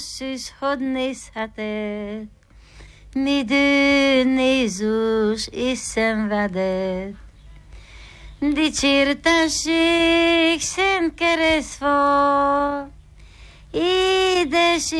is hogy nézhetett, midőn Jézus is szenvedett. Dicsértesség, szent keresztfa,